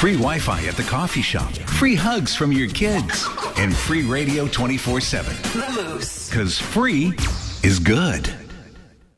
free Wi-Fi at the coffee shop, free hugs from your kids, and free radio 24/7. The Moose. Because free is good.